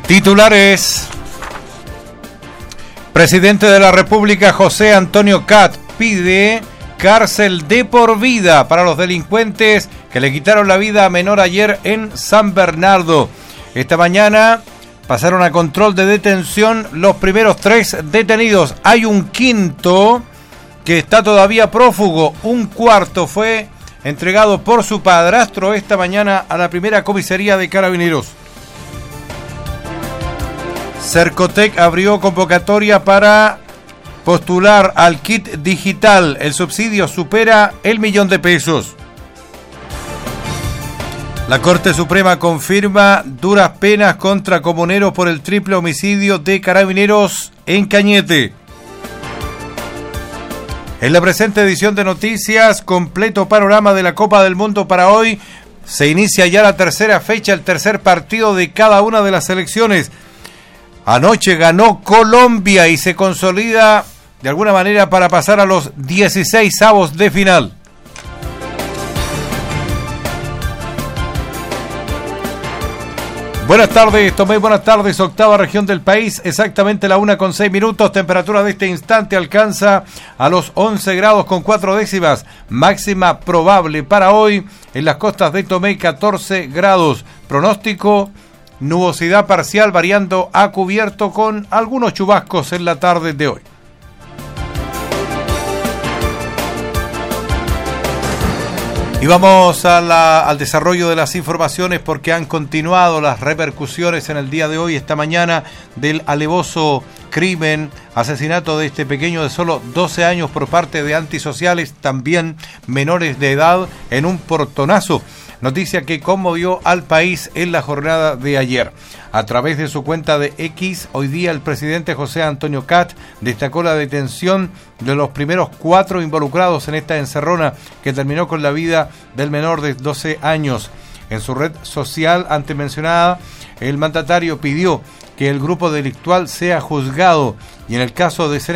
Titulares. Presidente de la República José Antonio Kast pide cárcel de por vida para los delincuentes que le quitaron la vida a menor ayer en San Bernardo. Esta mañana pasaron a control de detención los primeros 3 detenidos. Hay un quinto que está todavía prófugo. Un cuarto fue entregado por su padrastro esta mañana a la primera comisaría de Carabineros. Cercotec abrió convocatoria para postular al kit digital. El subsidio supera el $1.000.000. La Corte Suprema confirma duras penas contra comuneros por el triple homicidio de Carabineros en Cañete. En la presente edición de noticias, completo panorama de la Copa del Mundo para hoy. Se inicia ya la tercera fecha, el tercer partido de cada una de las selecciones. Anoche ganó Colombia y se consolida de alguna manera para pasar a los 16avos de final. Buenas tardes, Tomé, buenas tardes, octava región del país, exactamente la 1:06, temperatura de este instante alcanza a los 11 grados con 4 décimas, máxima probable para hoy en las costas de Tomé 14 grados, pronóstico nubosidad parcial variando a cubierto con algunos chubascos en la tarde de hoy. Y vamos al desarrollo de las informaciones porque han continuado las repercusiones en el día de hoy, esta mañana, del alevoso crimen, asesinato de este pequeño de solo 12 años por parte de antisociales, también menores de edad, en un portonazo. Noticia que conmovió al país en la jornada de ayer. A través de su cuenta de X, hoy día el presidente José Antonio Kast destacó la detención de los primeros 4 involucrados en esta encerrona que terminó con la vida del menor de 12 años. En su red social antes mencionada, el mandatario pidió que el grupo delictual sea juzgado y en el caso de ser